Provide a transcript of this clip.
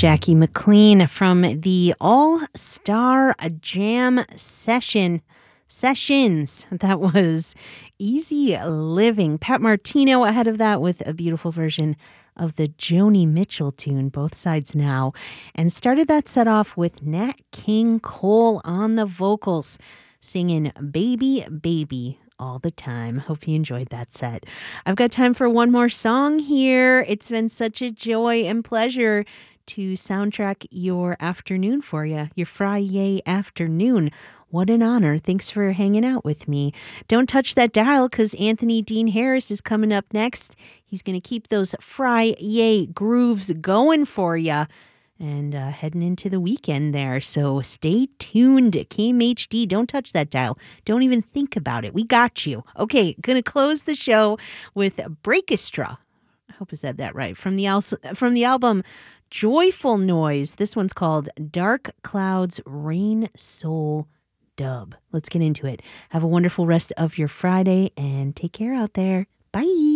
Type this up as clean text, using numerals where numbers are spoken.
Jackie McLean from the All-Star Jam Sessions. That was Easy Living. Pat Martino ahead of that with a beautiful version of the Joni Mitchell tune, Both Sides Now. And started that set off with Nat King Cole on the vocals, singing Baby, Baby all the time. Hope you enjoyed that set. I've got time for one more song here. It's been such a joy and pleasure to soundtrack your afternoon for you, your Friday afternoon. What an honor. Thanks for hanging out with me. Don't touch that dial because Anthony Dean Harris is coming up next. He's going to keep those Friday grooves going for you and heading into the weekend there. So stay tuned. KMHD, don't touch that dial. Don't even think about it. We got you. Okay, going to close the show with Breakestra. I hope I said that right. From the album Joyful Noise. This one's called Dark Clouds Rain Soul Dub. Let's get into it. Have a wonderful rest of your Friday and take care out there. Bye.